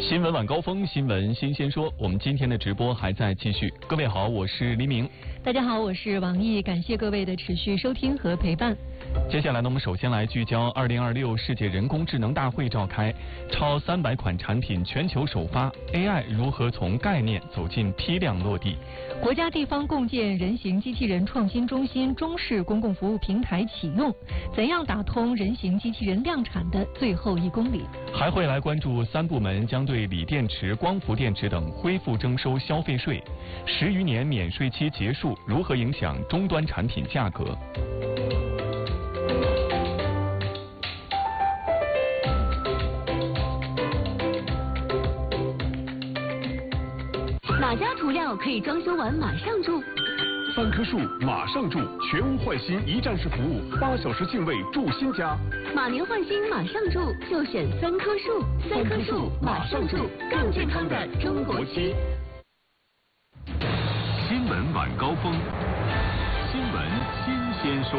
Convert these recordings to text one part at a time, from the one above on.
新闻晚高峰，新闻新鲜说。我们今天的直播还在继续。各位好，我是黎明。 大家好，我是王毅。感谢各位的持续收听和陪伴。 接下来呢，我们首先来聚焦2026世界人工智能大会召开，超300款产品全球首发 ，AI 如何从概念走进批量落地？ 国家地方共建人形机器人创新中心中式公共服务平台启用，怎样打通人形机器人量产的最后1公里？ 还会来关注3部门将对锂电池、光伏电池等恢复征收消费税，10余年免税期结束，如何影响终端产品价格？ 哪家涂料可以装修完马上住 ？3棵树马上住，全屋换新一站式服务，8小时净位住新家。 马年换新马上住，就选3棵树，3棵树马上住，更健康的中国区。 新闻晚高峰，新闻新鲜说。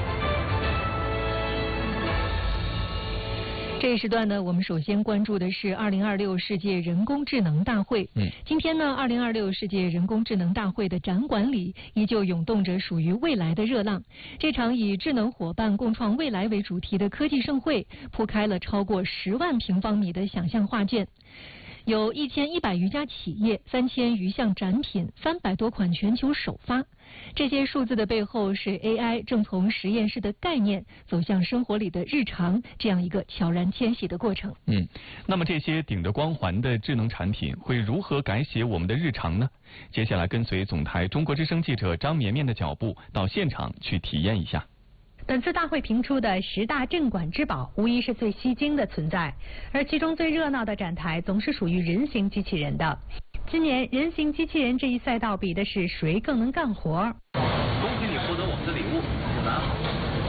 这一时段呢，我们首先关注的是2026世界人工智能大会。今天呢，2026世界人工智能大会的展馆里依旧涌动着属于未来的热浪。这场以智能伙伴共创未来为主题的科技盛会，铺开了超过10万平方米的想象画卷。有1100余家企业，3000余项展品，300多款全球首发。这些数字的背后是 AI 正从实验室的概念走向生活里的日常，这样一个悄然迁徙的过程。 那么这些顶着光环的智能产品会如何改写我们的日常呢？接下来跟随总台中国之声记者张绵绵的脚步，到现场去体验一下。 本次大会评出的10大镇馆之宝，无疑是最吸睛的存在，而其中最热闹的展台总是属于人形机器人的。今年人形机器人这一赛道比的是谁更能干活。 恭喜你获得我们的礼物，果然好。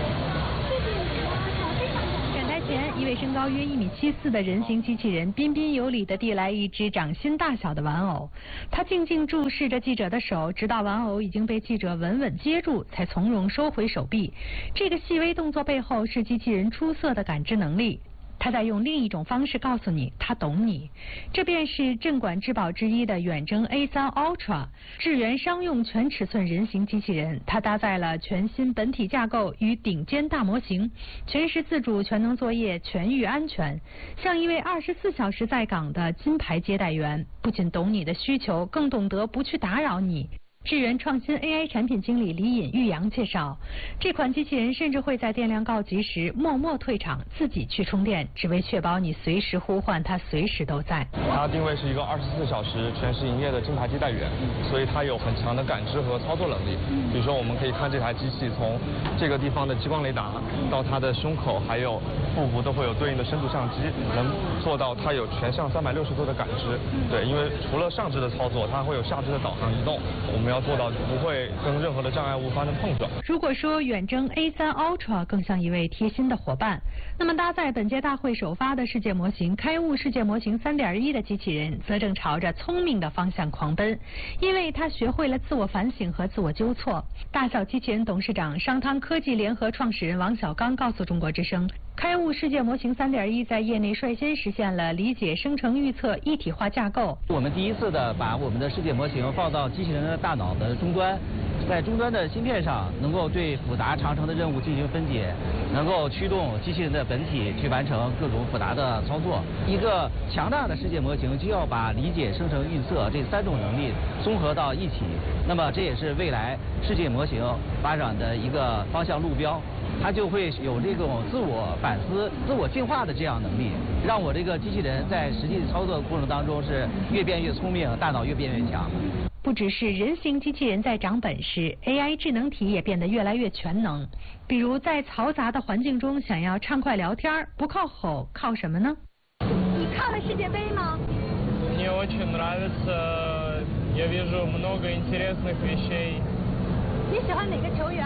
展台前，一位身高约1.74米的人形机器人彬彬有礼地递来一只掌心大小的玩偶，他静静注视着记者的手，直到玩偶已经被记者稳稳接住，才从容收回手臂。这个细微动作背后是机器人出色的感知能力。他在用另一种方式告诉你，他懂你。这便是镇馆之宝之一的远征 A3 Ultra 智源商用全尺寸人形机器人。它搭载了全新本体架构与顶尖大模型，全时自主、全能作业、全域安全，像一位24小时在岗的金牌接待员，不仅懂你的需求，更懂得不去打扰你。智源创新 AI 产品经理李尹玉阳介绍，这款机器人甚至会在电量告急时默默退场，自己去充电，只为确保你随时呼唤它，随时都在。 它定位是一个24小时全时营业的金牌接待员，所以它有很强的感知和操作能力。比如说，我们可以看这台机器从这个地方的激光雷达到它的胸口还有腹部都会有对应的深度相机，能做到它有全向360度的感知。对，因为除了上肢的操作，它会有下肢的导航移动，我们要做到不会跟任何的障碍物发生碰撞。 如果说远征 A3 Ultra 更像一位贴心的伙伴，那么搭载本届大会首发的世界模型开悟世界模型 3.1 的机器人，则正朝着聪明的方向狂奔，因为它学会了自我反省和自我纠错。大小机器人董事长商汤科技联合创始人王小刚告诉中国之声，开悟世界模型 3.1 在业内率先实现了理解、生成、预测一体化架构。 我们第一次的把我们的世界模型放到机器人的大脑的终端，在终端的芯片上能够对复杂长程的任务进行分解，能够驱动机器人的本体去完成各种复杂的操作。一个强大的世界模型就要把理解、生成、预测这3种能力综合到一起，那么这也是未来世界模型发展的一个方向路标。它就会有这种自我反思、自我进化的这样能力，让我这个机器人在实际操作过程当中是越变越聪明，大脑越变越强。 不只是人形机器人在长本事 ，AI 智能体也变得越来越全能。比如在嘈杂的环境中，想要畅快聊天，不靠吼，靠什么呢？ 你看了世界杯吗？ Мне очень нравится, я вижу много интересных вещей. 你喜欢哪个球员？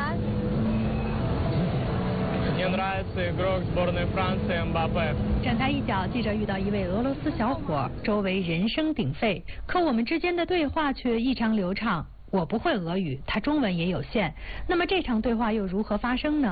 Мне нравится игрок сборной Франции Мбаппе. 展台一角，记者遇到一位俄罗斯小伙，周围人声鼎沸，可我们之间的对话却异常流畅。我不会俄语，他中文也有限，那么这场对话又如何发生呢？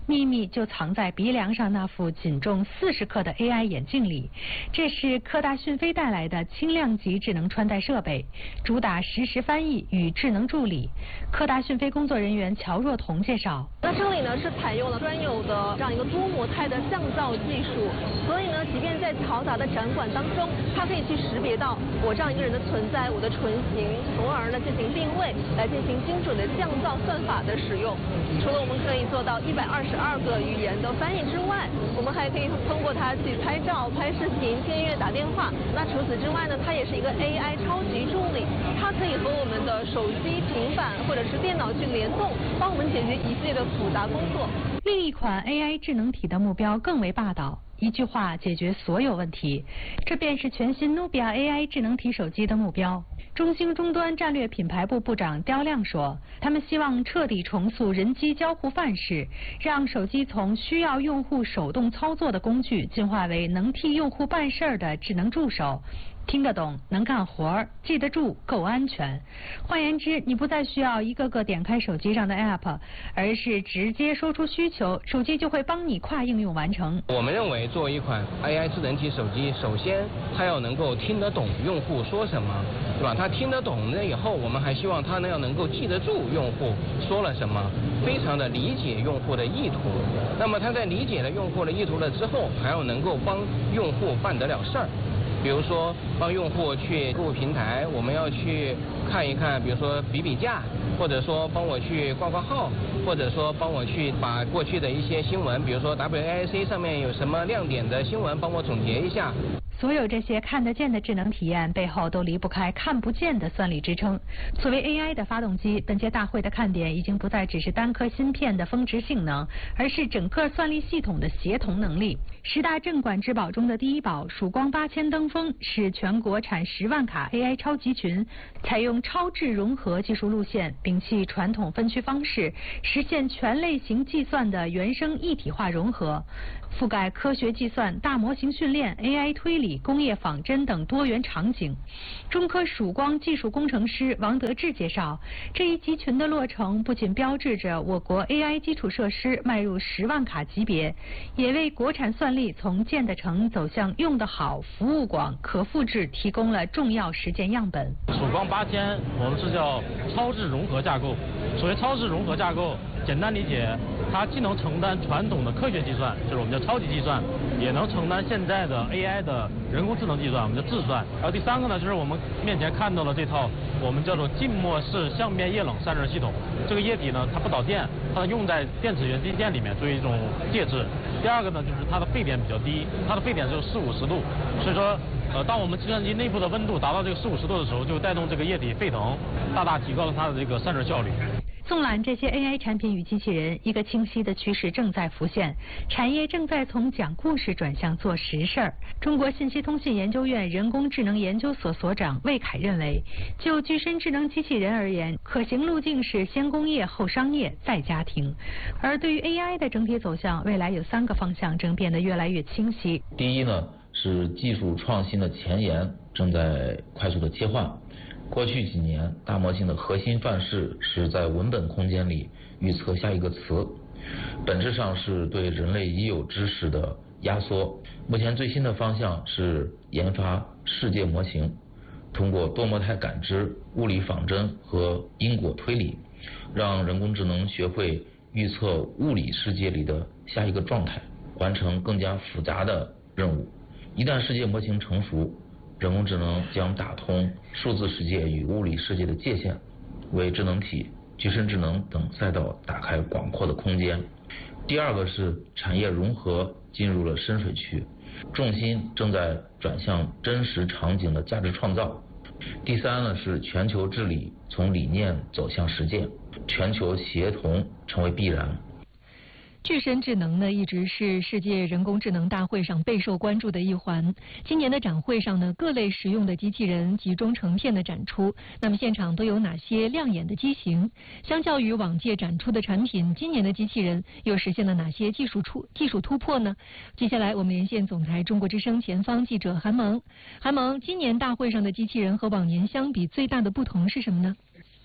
秘密就藏在鼻梁上那副仅重40克的 AI 眼镜里。这是科大讯飞带来的轻量级智能穿戴设备，主打实时翻译与智能助理。科大讯飞工作人员乔若彤介绍， 那这里呢是采用了专有的这样一个多模态的降噪技术，所以呢，即便在嘈杂的展馆当中，它可以去识别到我这样一个人的存在，我的唇形，从而呢进行定位，来进行精准的降噪算法的使用。除了我们可以做到122个语言的翻译之外，我们还可以通过它去拍照、拍视频、听音乐、打电话。那除此之外呢，它也是一个 AI 超级助理，它可以和我们的手机、平板或者是电脑去联动，帮我们解决一系列的复杂工作。 另一款 AI 智能体的目标更为霸道，一句话解决所有问题，这便是全新 Nubia AI 智能体手机的目标。中兴终端战略品牌部部长刁亮说，他们希望彻底重塑人机交互范式，让手机从需要用户手动操作的工具，进化为能替用户办事儿的智能助手。听得懂，能干活儿，记得住，够安全。换言之，你不再需要一个个点开手机上的 App， 而是直接说出需求，手机就会帮你跨应用完成。 我们认为，作为一款 AI 智能体手机，首先它要能够听得懂用户说什么，对吧？它听得懂了以后，我们还希望它要能够记得住用户说了什么，非常的理解用户的意图。那么它在理解了用户的意图了之后，还要能够帮用户办得了事儿。比如说帮用户去购物平台，我们要去看一看，比如说比价，或者说帮我去挂号，或者说帮我去把过去的一些新闻，比如说 WAIC 上面有什么亮点的新闻，帮我总结一下。 所有这些看得见的智能体验背后都离不开看不见的算力支撑。作为 AI 的发动机，本届大会的看点已经不再只是单颗芯片的峰值性能，而是整个算力系统的协同能力。10大镇馆之宝中的第一宝曙光8000登峰是全国产10万卡 AI 超集群，采用超智融合技术路线，摒弃传统分区方式，实现全类型计算的原生一体化融合，覆盖科学计算、大模型训练、AI 推理、工业仿真等多元场景。中科曙光技术工程师王德志介绍，这一集群的落成不仅标志着我国 AI 基础设施迈入10万卡级别，也为国产算力从建得成走向用得好、服务广、可复制提供了重要实践样本。 曙光8000我们是叫超智融合架构。所谓超智融合架构，简单理解，它既能承担传统的科学计算，就是我们叫超级计算，也能承担现在的 AI 的人工智能计算，我们叫智算。然后第三个呢，就是我们面前看到了这套我们叫做浸没式相变液冷散热系统。这个液体呢，它不导电，它用在电子元器件里面作为一种介质。第二个呢，就是它的沸点比较低，它的沸点只有40-50度，所以说当我们计算机内部的温度达到这个40-50度的时候，就带动这个液体沸腾，大大提高了它的这个散热效率。 纵览这些 AI 产品与机器人，一个清晰的趋势正在浮现，产业正在从讲故事转向做实事儿。中国信息通信研究院人工智能研究所所长魏凯认为，就具身智能机器人而言，可行路径是先工业后商业再家庭。而对于 AI 的整体走向，未来有3个方向正变得越来越清晰。 第一呢，是技术创新的前沿正在快速的切换。过去几年，大模型的核心范式是在文本空间里预测下一个词，本质上是对人类已有知识的压缩。目前最新的方向是研发世界模型，通过多模态感知、物理仿真和因果推理，让人工智能学会预测物理世界里的下一个状态，完成更加复杂的任务。一旦世界模型成熟，人工智能将打通数字世界与物理世界的界限，为智能体、具身智能等赛道打开广阔的空间。第二个是产业融合进入了深水区，重心正在转向真实场景的价值创造。第三呢是全球治理从理念走向实践，全球协同成为必然。 具身智能呢，一直是世界人工智能大会上备受关注的一环。今年的展会上呢，各类实用的机器人集中成片的展出。那么现场都有哪些亮眼的机型？相较于往届展出的产品，今年的机器人又实现了哪些技术突破呢？接下来我们连线总台中国之声前方记者韩萌。韩萌，今年大会上的机器人和往年相比，最大的不同是什么呢？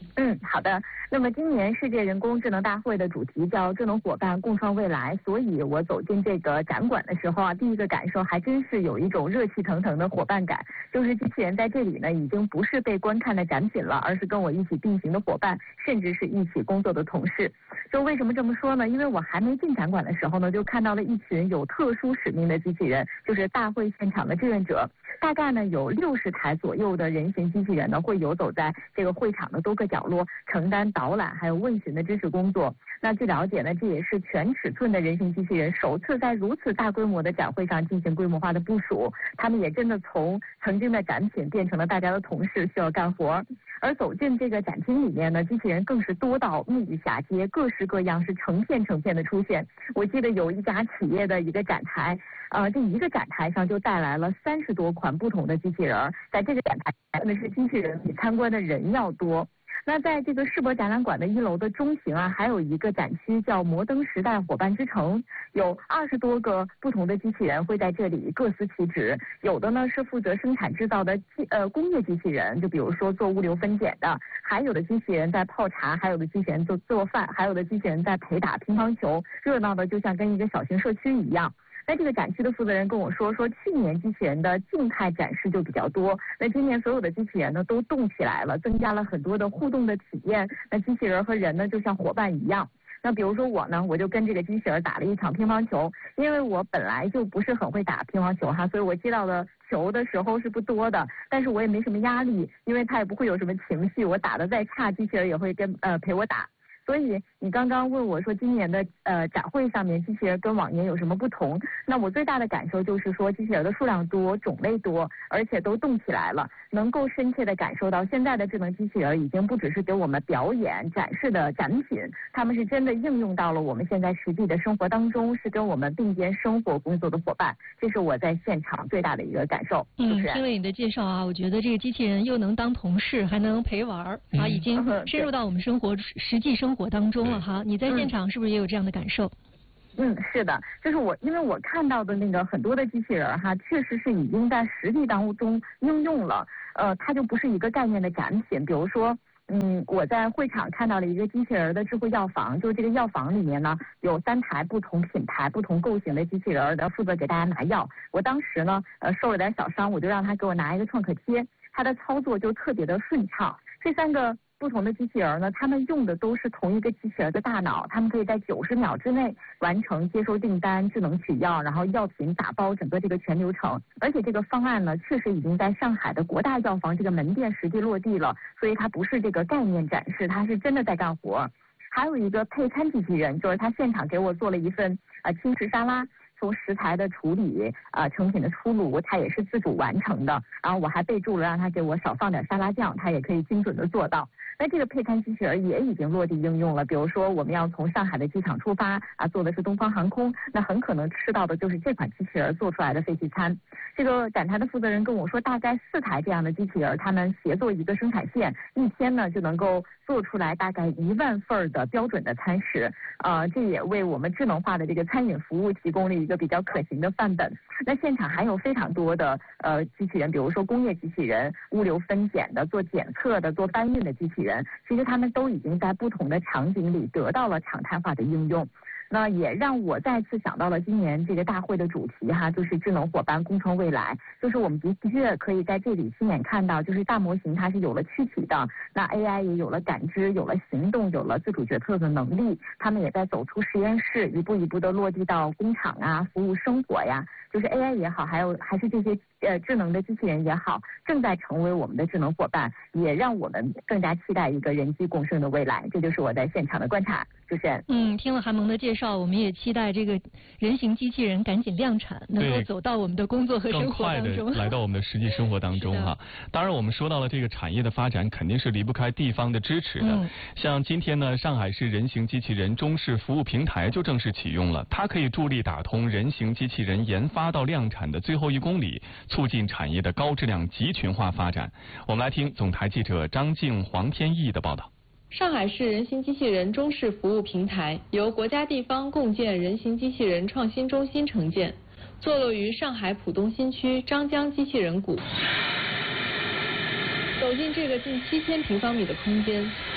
好的。那么今年世界人工智能大会的主题叫智能伙伴共创未来，所以我走进这个展馆的时候啊，第一个感受还真是有一种热气腾腾的伙伴感，就是机器人在这里呢已经不是被观看的展品了，而是跟我一起并行的伙伴，甚至是一起工作的同事。就为什么这么说呢？因为我还没进展馆的时候呢，就看到了一群有特殊使命的机器人，就是大会现场的志愿者。大概呢有60台左右的人形机器人呢会游走在这个会场的多个角落，承担导览还有问询的知识工作。那据了解呢，这也是全尺寸的人形机器人首次在如此大规模的展会上进行规模化的部署，他们也真的从曾经的展品变成了大家的同事，需要干活。而走进这个展厅里面呢，机器人更是多到目不暇接，各式各样是成片的出现。我记得有一家企业的一个展台，这一个展台上就带来了30多款不同的机器人，在这个展台真的是机器人比参观的人要多。那在这个世博展览馆的1楼的中庭啊，还有一个展区叫摩登时代伙伴之城，有20多个不同的机器人会在这里各司其职，有的呢是负责生产制造的工业机器人，就比如说做物流分拣的，还有的机器人在泡茶，还有的机器人做饭，还有的机器人在陪打乒乓球，热闹的就像跟一个小型社区一样。那这个展区的负责人跟我说去年机器人的静态展示就比较多，那今年所有的机器人呢都动起来了，增加了很多的互动的体验。那机器人和人呢就像伙伴一样。那比如说我呢，我就跟这个机器人打了一场乒乓球，因为我本来就不是很会打乒乓球哈，所以我接到的球的时候是不多的，但是我也没什么压力，因为它也不会有什么情绪，我打得再差，机器人也会陪我打。所以你刚刚问我说今年的展会上面机器人跟往年有什么不同？那我最大的感受就是说机器人的数量多，种类多，而且都动起来了，能够深切的感受到现在的智能机器人已经不只是给我们表演展示的展品，他们是真的应用到了我们现在实际的生活当中，是跟我们并肩生活工作的伙伴，这是我在现场最大的一个感受。 听了你的介绍啊，我觉得这个机器人又能当同事，还能陪玩啊，已经深入到我们实际生活当中了哈。你在现场是不是也有这样的感受？ 是的，就是因为我看到的那个很多的机器人哈，确实是已经在实际当中应用了，它就不是一个概念的展品。比如说，我在会场看到了一个机器人的智慧药房，就是这个药房里面呢有3台不同品牌、不同构型的机器人，负责给大家拿药。我当时呢受了点小伤，我就让他给我拿一个创可贴，它的操作就特别的顺畅。这3个不同的机器人呢，他们用的都是同一个机器人的大脑，他们可以在90秒之内完成接收订单、智能取药，然后药品打包整个这个全流程。而且这个方案呢，确实已经在上海的国大药房这个门店实地落地了，所以它不是这个概念展示，它是真的在干活。还有一个配餐机器人，就是他现场给我做了一份轻食沙拉。从食材的处理成品的出炉，它也是自主完成的。然后我还备注了让他给我少放点沙拉酱，他也可以精准的做到。那这个配餐机器人也已经落地应用了。比如说我们要从上海的机场出发坐的是东方航空，那很可能吃到的就是这款机器人做出来的废弃餐。这个展台的负责人跟我说，大概4台这样的机器人，他们协作一个生产线，一天呢就能够做出来大概1万份的标准的餐食。这也为我们智能化的这个餐饮服务提供了一个比较可行的范本。那现场还有非常多的机器人，比如说工业机器人、物流分拣的、做检测的、做搬运的机器人，其实他们都已经在不同的场景里得到了常态化的应用。那也让我再次想到了今年这个大会的主题哈，就是智能伙伴共创未来。就是我们的确可以在这里亲眼看到，就是大模型它是有了躯体的，那 AI 也有了感知，有了行动，有了自主决策的能力。他们也在走出实验室，一步一步的落地到工厂服务生活呀。就是 AI 也好，还是这些智能的机器人也好，正在成为我们的智能伙伴，也让我们更加期待一个人机共生的未来。这就是我在现场的观察。主持人， 听了韩萌的介绍，我们也期待这个人形机器人赶紧量产，能够走到我们的工作和生活当中， 更快的来到我们的实际生活当中哈。当然，我们说到了这个产业的发展，肯定是离不开地方的支持的。像今天呢，上海市人形机器人中式服务平台就正式启用了，它可以助力打通人形机器人研发到量产的最后1公里，促进产业的高质量集群化发展。我们来听总台记者张静、黄天毅的报道。 上海市人形机器人中式服务平台由国家地方共建人形机器人创新中心承建，坐落于上海浦东新区张江机器人谷。走进这个近7000平方米的空间，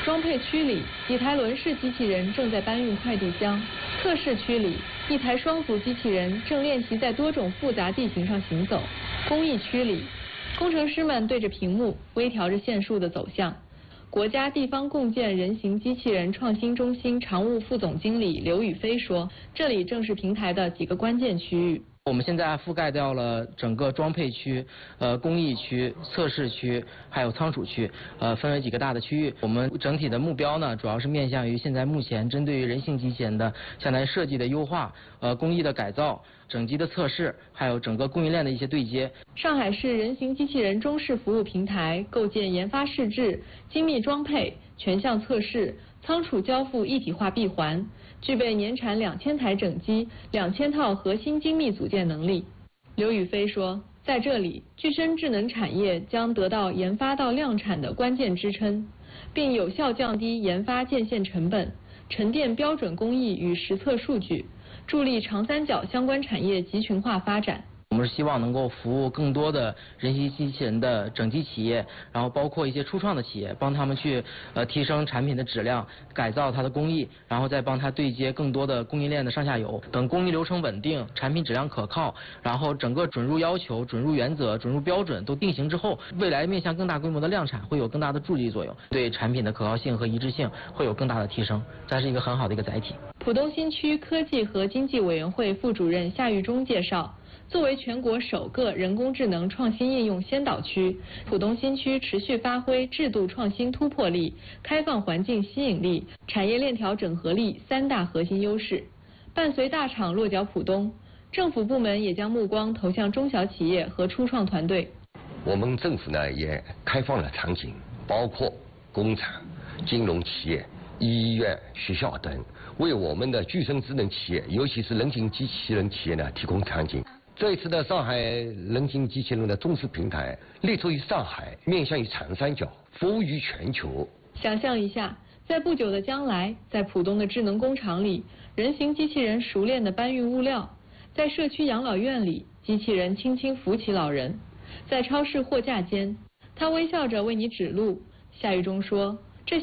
装配区里，几台轮式机器人正在搬运快递箱；测试区里，一台双足机器人正练习在多种复杂地形上行走；工艺区里，工程师们对着屏幕微调着线束的走向。国家地方共建人形机器人创新中心常务副总经理刘宇飞说，这里正是平台的几个关键区域。 我们现在覆盖掉了整个装配区、工艺区、测试区，还有仓储区，分为几个大的区域。我们整体的目标呢，主要是面向于现在目前针对于人形机器人的相当于设计的优化、工艺的改造、整机的测试，还有整个供应链的一些对接。 上海市人形机器人中式服务平台构建研发试制、精密装配、全项测试、仓储交付一体化闭环，具备年产2000台整机、2000套核心精密组件能力。刘宇飞说，在这里，具身智能产业将得到研发到量产的关键支撑，并有效降低研发建线成本，沉淀标准工艺与实测数据，助力长三角相关产业集群化发展。 我们是希望能够服务更多的人形机器人的整机企业，然后包括一些初创的企业，帮他们去提升产品的质量，改造它的工艺，然后再帮它对接更多的供应链的上下游。等工艺流程稳定，产品质量可靠，然后整个准入要求、准入原则、准入标准都定型之后，未来面向更大规模的量产会有更大的助力作用，对产品的可靠性和一致性会有更大的提升，这是一个很好的一个载体。 浦东新区科技和经济委员会副主任夏玉忠介绍，作为全国首个人工智能创新应用先导区，浦东新区持续发挥制度创新突破力、开放环境吸引力、产业链条整合力3大核心优势。伴随大厂落脚浦东，政府部门也将目光投向中小企业和初创团队。 我们政府呢也开放了场景，包括工厂、金融企业、医院、学校等，为我们的具身智能企业，尤其是人形机器人企业呢提供场景。这一次的上海人形机器人的中式平台立足于上海，面向于长三角，服务于全球。 想象一下，在不久的将来，在浦东的智能工厂里，人形机器人熟练地搬运物料；在社区养老院里，机器人轻轻扶起老人；在超市货架间，他微笑着为你指路。夏玉忠说，